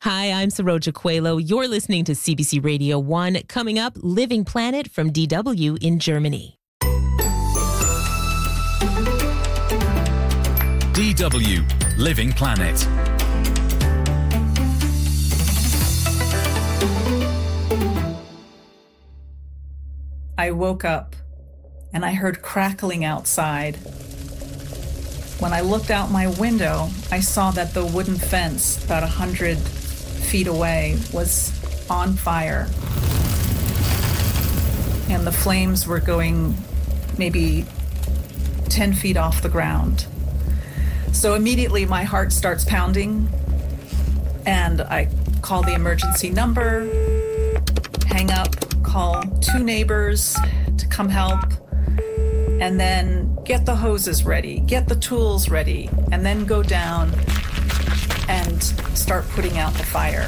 Hi, I'm Saroja Coelho. You're listening to CBC Radio 1. Coming up, Living Planet from DW in Germany. DW Living Planet. I woke up and I heard crackling outside. When I looked out my window, I saw that the wooden fence about 100 feet away was on fire. And the flames were going maybe 10 feet off the ground. So immediately my heart starts pounding and I call the emergency number, hang up, call 2 neighbors to come help, and then get the hoses ready, get the tools ready, and then go down and start putting out the fire.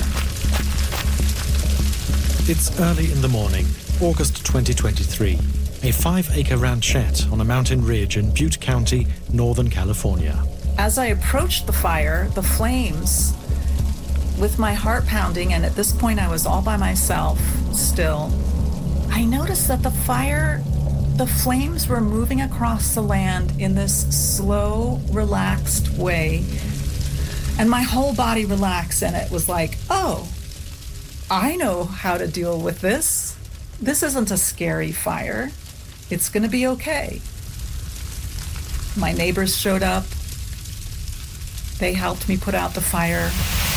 It's early in the morning, August 2023, a 5-acre ranchette on a mountain ridge in Butte County, Northern California. As I approached the fire, the flames, with my heart pounding, and at this point I was all by myself still, I noticed that the flames were moving across the land in this slow, relaxed way. And my whole body relaxed, and it was like, oh, I know how to deal with this. This isn't a scary fire. It's going to be okay. My neighbors showed up. They helped me put out the fire.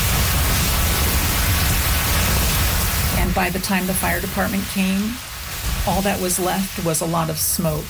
And by the time the fire department came, all that was left was a lot of smoke.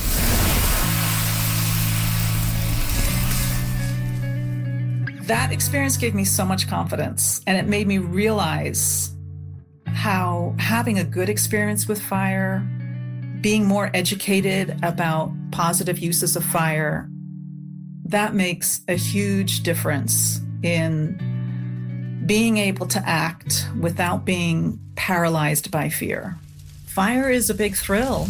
That experience gave me so much confidence, and it made me realize how having a good experience with fire, being more educated about positive uses of fire, that makes a huge difference in being able to act without being paralyzed by fear. Fire is a big thrill.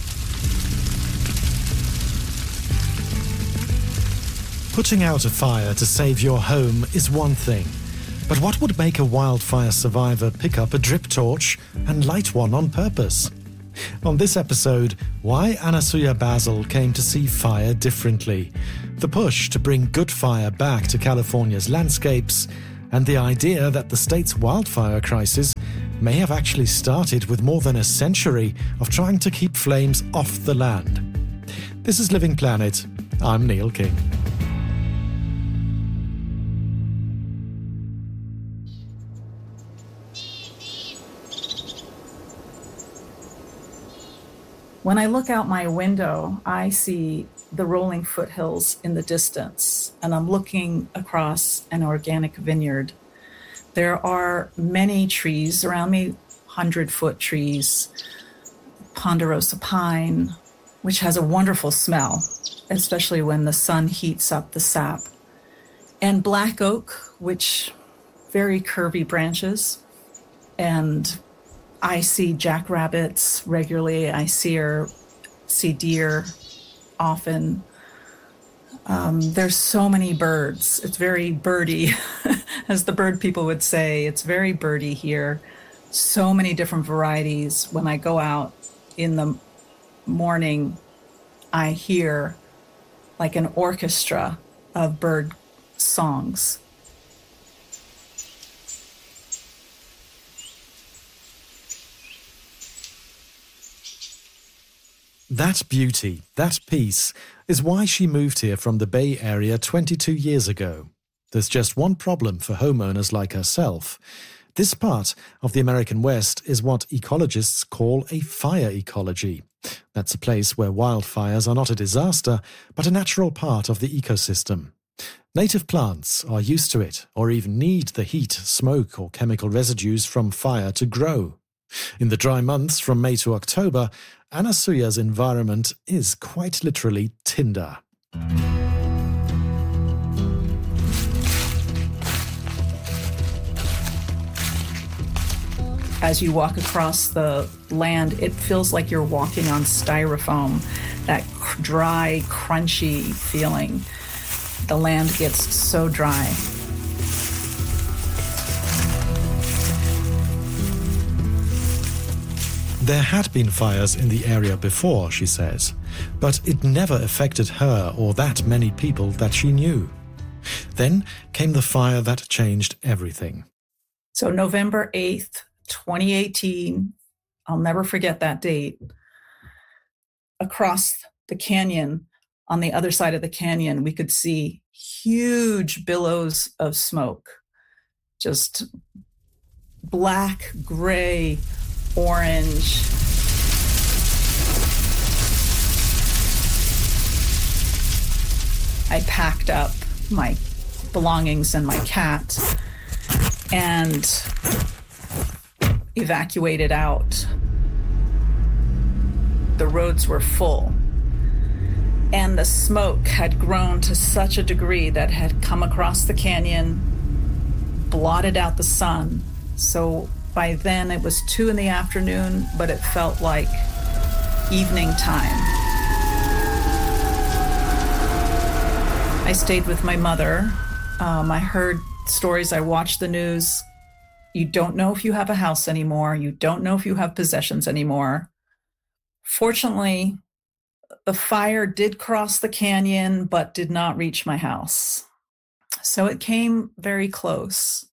Putting out a fire to save your home is one thing, but what would make a wildfire survivor pick up a drip torch and light one on purpose? On this episode, why Anasuya Basil came to see fire differently, the push to bring good fire back to California's landscapes, and the idea that the state's wildfire crisis may have actually started with more than a century of trying to keep flames off the land. This is Living Planet. I'm Neil King. When I look out my window, I see the rolling foothills in the distance, and I'm looking across an organic vineyard. There are many trees around me, 100-foot trees, ponderosa pine, which has a wonderful smell, especially when the sun heats up the sap, and black oak, which very curvy branches, and I see jackrabbits regularly. I see deer often. There's so many birds. It's very birdy, as the bird people would say. It's very birdy here. So many different varieties. When I go out in the morning, I hear like an orchestra of bird songs. That beauty, that peace, is why she moved here from the Bay Area 22 years ago. There's just one problem for homeowners like herself. This part of the American West is what ecologists call a fire ecology. That's a place where wildfires are not a disaster, but a natural part of the ecosystem. Native plants are used to it, or even need the heat, smoke, or chemical residues from fire to grow. In the dry months from May to October, Anasuya's environment is quite literally tinder. As you walk across the land, it feels like you're walking on styrofoam, that dry, crunchy feeling. The land gets so dry. There had been fires in the area before, she says, but it never affected her or that many people that she knew. Then came the fire that changed everything. So November 8th, 2018, I'll never forget that date. Across the canyon, on the other side of the canyon, we could see huge billows of smoke, just black, gray, orange. I packed up my belongings and my cat and evacuated out. The roads were full, and the smoke had grown to such a degree that had come across the canyon, blotted out the sun. So by then it was 2 p.m, but it felt like evening time. I stayed with my mother. I heard stories, I watched the news. You don't know if you have a house anymore. You don't know if you have possessions anymore. Fortunately, the fire did cross the canyon, but did not reach my house. So it came very close.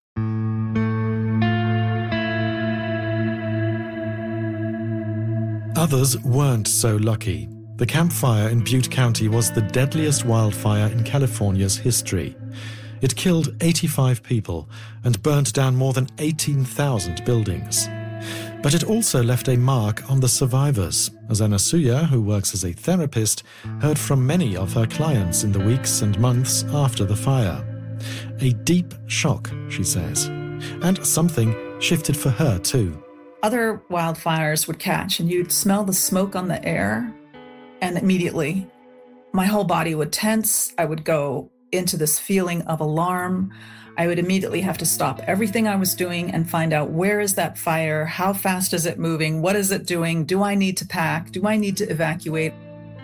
Others weren't so lucky. The Camp Fire in Butte County was the deadliest wildfire in California's history. It killed 85 people and burnt down more than 18,000 buildings. But it also left a mark on the survivors, as Anasuya, who works as a therapist, heard from many of her clients in the weeks and months after the fire. A deep shock, she says. And something shifted for her too. Other wildfires would catch and you'd smell the smoke on the air, and immediately my whole body would tense. I would go into this feeling of alarm. I would immediately have to stop everything I was doing and find out, where is that fire? How fast is it moving? What is it doing? Do I need to pack? Do I need to evacuate?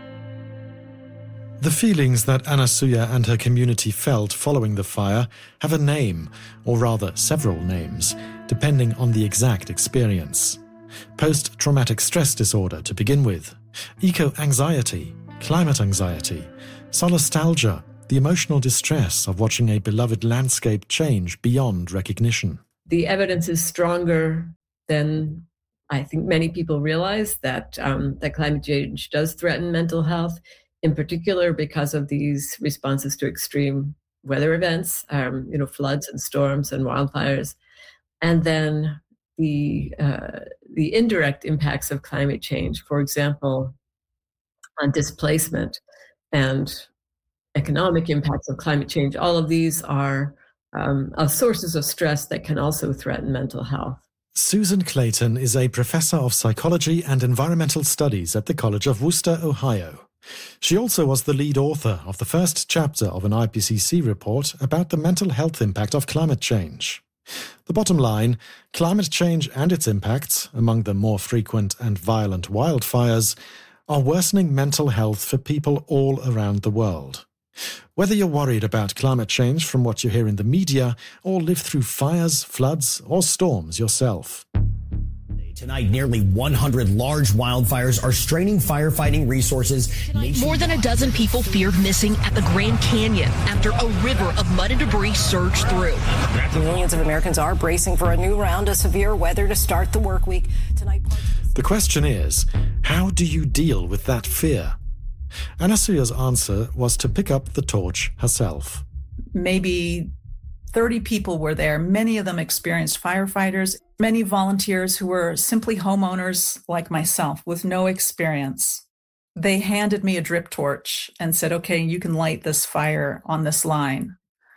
The feelings that Anasuya and her community felt following the fire have a name, or rather several names, depending on the exact experience. Post-traumatic stress disorder to begin with, eco-anxiety, climate anxiety, solastalgia, the emotional distress of watching a beloved landscape change beyond recognition. The evidence is stronger than I think many people realize that climate change does threaten mental health, in particular because of these responses to extreme weather events, floods and storms and wildfires. And then the indirect impacts of climate change, for example, on displacement and economic impacts of climate change. All of these are sources of stress that can also threaten mental health. Susan Clayton is a professor of psychology and environmental studies at the College of Wooster, Ohio. She also was the lead author of the first chapter of an IPCC report about the mental health impact of climate change. The bottom line, climate change and its impacts, among the more frequent and violent wildfires, are worsening mental health for people all around the world. Whether you're worried about climate change from what you hear in the media, or live through fires, floods, or storms yourself. Tonight, nearly 100 large wildfires are straining firefighting resources. More than a dozen people feared missing at the Grand Canyon after a river of mud and debris surged through. Millions of Americans are bracing for a new round of severe weather to start the work week tonight. The question is, how do you deal with that fear? Anasuya's answer was to pick up the torch herself. Maybe 30 people were there. Many of them experienced firefighters, many volunteers who were simply homeowners like myself with no experience. They handed me a drip torch and said, okay, you can light this fire on this line.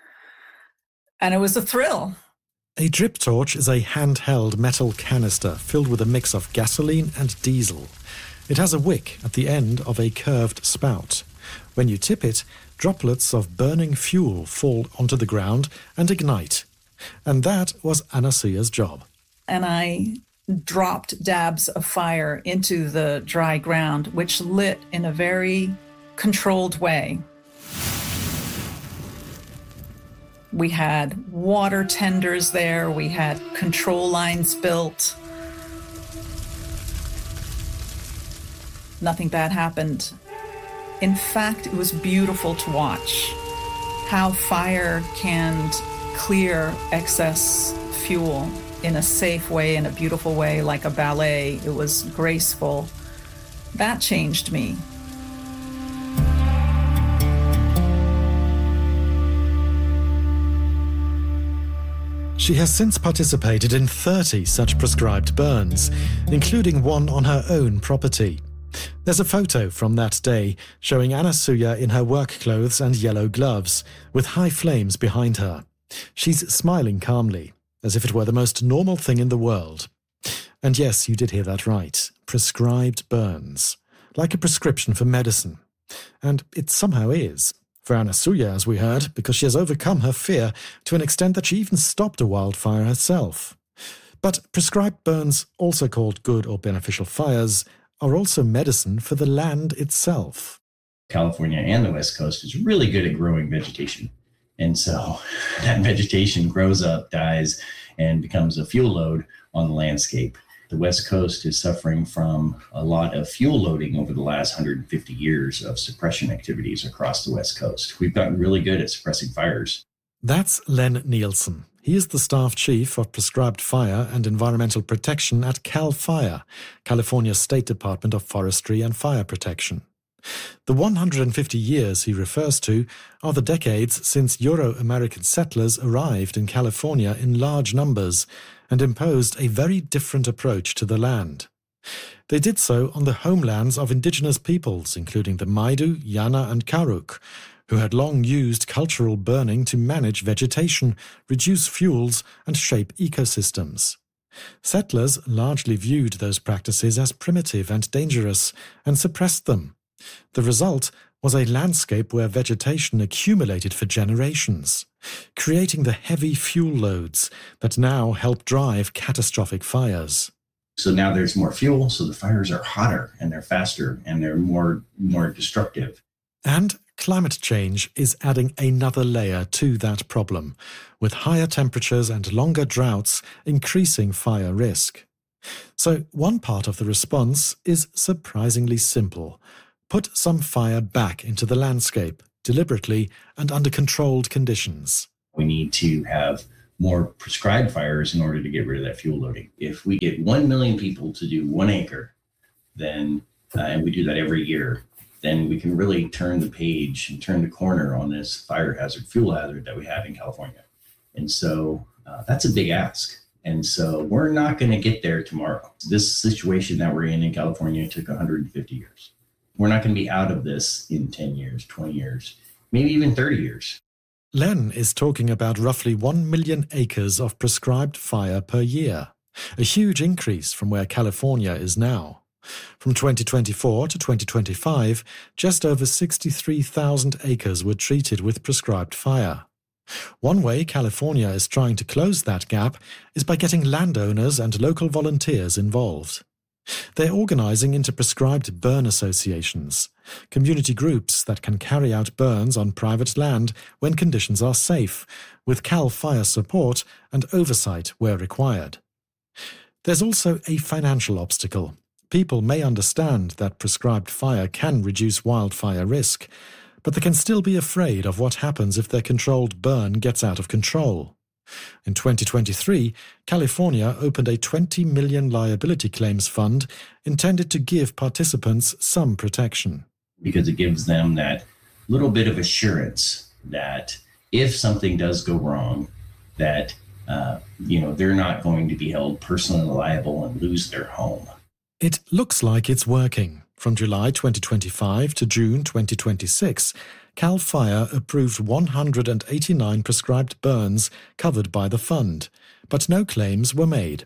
And it was a thrill. A drip torch is a handheld metal canister filled with a mix of gasoline and diesel. It has a wick at the end of a curved spout. When you tip it, droplets of burning fuel fall onto the ground and ignite. And that was Anasuya's job. And I dropped dabs of fire into the dry ground, which lit in a very controlled way. We had water tenders there. We had control lines built. nothing bad happened. In fact, it was beautiful to watch how fire can clear excess fuel in a safe way, in a beautiful way, like a ballet. It was graceful. That changed me. She has since participated in 30 such prescribed burns, including one on her own property. There's a photo from that day showing Anasuya in her work clothes and yellow gloves, with high flames behind her. She's smiling calmly, as if it were the most normal thing in the world. And yes, you did hear that right. Prescribed burns. Like a prescription for medicine. And it somehow is. For Anasuya, as we heard, because she has overcome her fear to an extent that she even stopped a wildfire herself. But prescribed burns, also called good or beneficial fires, are also medicine for the land itself. California and the West Coast is really good at growing vegetation. And so that vegetation grows up, dies, and becomes a fuel load on the landscape. The West Coast is suffering from a lot of fuel loading over the last 150 years of suppression activities across the West Coast. We've gotten really good at suppressing fires. That's Len Nielsen. He is the staff chief of prescribed fire and environmental protection at CAL FIRE, California State Department of Forestry and Fire Protection. The 150 years he refers to are the decades since Euro-American settlers arrived in California in large numbers and imposed a very different approach to the land. They did so on the homelands of indigenous peoples, including the Maidu, Yana and Karuk, who had long used cultural burning to manage vegetation, reduce fuels and shape ecosystems. Settlers largely viewed those practices as primitive and dangerous and suppressed them. The result was a landscape where vegetation accumulated for generations, creating the heavy fuel loads that now help drive catastrophic fires. So now there's more fuel, so the fires are hotter and they're faster and they're more destructive. And climate change is adding another layer to that problem, with higher temperatures and longer droughts increasing fire risk. So one part of the response is surprisingly simple. Put some fire back into the landscape, deliberately and under controlled conditions. We need to have more prescribed fires in order to get rid of that fuel loading. If we get 1 million people to do 1 acre, then, and we do that every year, then we can really turn the page and turn the corner on this fire hazard, fuel hazard that we have in California. And so that's a big ask. And so we're not going to get there tomorrow. This situation that we're in California took 150 years. We're not going to be out of this in 10 years, 20 years, maybe even 30 years. Len is talking about roughly 1 million acres of prescribed fire per year, a huge increase from where California is now. From 2024 to 2025, just over 63,000 acres were treated with prescribed fire. One way California is trying to close that gap is by getting landowners and local volunteers involved. They're organizing into prescribed burn associations, community groups that can carry out burns on private land when conditions are safe, with CAL FIRE support and oversight where required. There's also a financial obstacle. People may understand that prescribed fire can reduce wildfire risk, but they can still be afraid of what happens if their controlled burn gets out of control. In 2023, California opened a $20 million liability claims fund intended to give participants some protection. Because it gives them that little bit of assurance that if something does go wrong, that they're not going to be held personally liable and lose their home. It looks like it's working. From July 2025 to June 2026, CAL FIRE approved 189 prescribed burns covered by the fund, but no claims were made.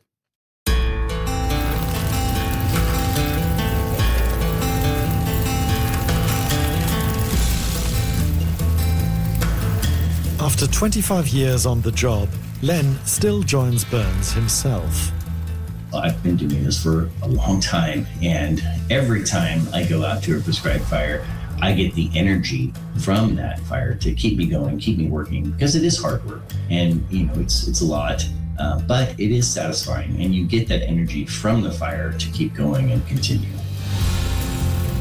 After 25 years on the job, Len still joins burns himself. I've been doing this for a long time, and every time I go out to a prescribed fire, I get the energy from that fire to keep me going, keep me working, because it is hard work, and it's a lot, but it is satisfying, and you get that energy from the fire to keep going and continue.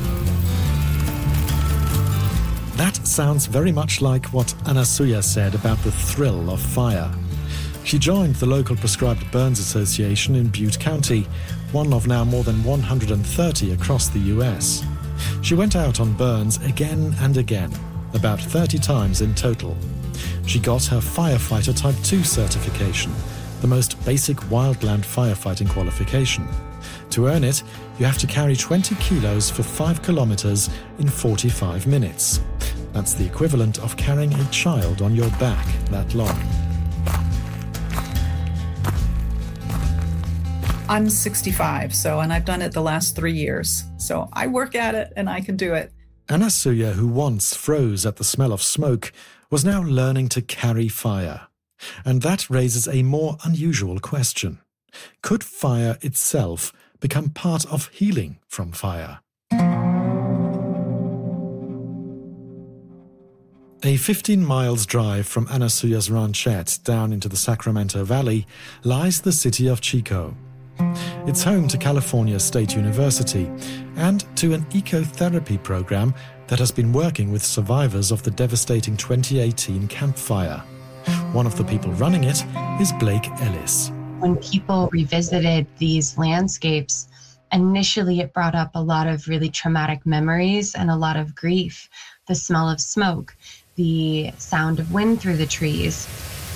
That sounds very much like what Anasuya said about the thrill of fire. She joined the local Prescribed Burns Association in Butte County, one of now more than 130 across the US. She went out on burns again and again, about 30 times in total. She got her Firefighter Type 2 certification, the most basic wildland firefighting qualification. To earn it, you have to carry 20 kilos for 5 kilometers in 45 minutes. That's the equivalent of carrying a child on your back that long. I'm 65, and I've done it the last 3 years. So I work at it and I can do it. Anasuya, who once froze at the smell of smoke, was now learning to carry fire. And that raises a more unusual question. Could fire itself become part of healing from fire? A 15 miles drive from Anasuya's ranchette down into the Sacramento Valley lies the city of Chico. It's home to California State University and to an ecotherapy program that has been working with survivors of the devastating 2018 Camp Fire. One of the people running it is Blake Ellis. When people revisited these landscapes, initially it brought up a lot of really traumatic memories and a lot of grief. The smell of smoke, the sound of wind through the trees.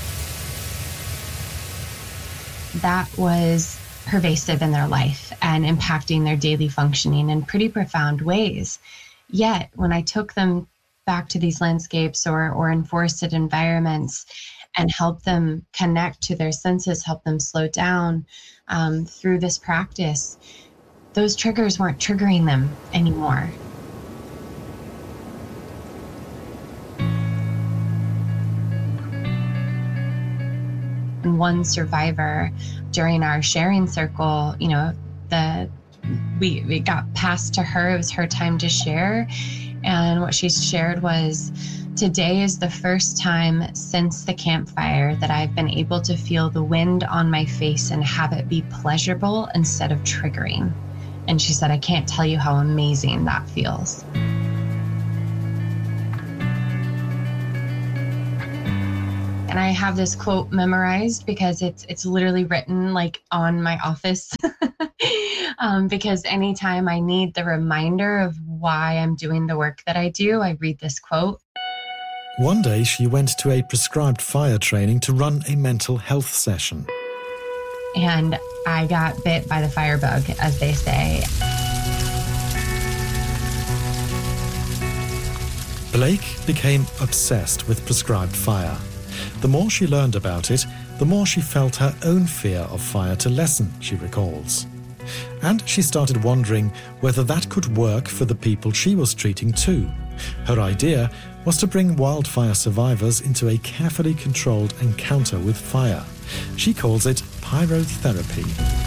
That was pervasive in their life and impacting their daily functioning in pretty profound ways. Yet, when I took them back to these landscapes or in forested environments and helped them connect to their senses, help them slow down through this practice, those triggers weren't triggering them anymore. And one survivor during our sharing circle, we got passed to her. It was her time to share. And what she shared was, today is the first time since the campfire that I've been able to feel the wind on my face and have it be pleasurable instead of triggering. And she said, I can't tell you how amazing that feels. And I have this quote memorized because it's literally written like on my office. Because anytime I need the reminder of why I'm doing the work that I do, I read this quote. One day she went to a prescribed fire training to run a mental health session. And I got bit by the firebug, as they say. Blake became obsessed with prescribed fire. The more she learned about it, the more she felt her own fear of fire to lessen, she recalls. And she started wondering whether that could work for the people she was treating too. Her idea was to bring wildfire survivors into a carefully controlled encounter with fire. She calls it pyrotherapy.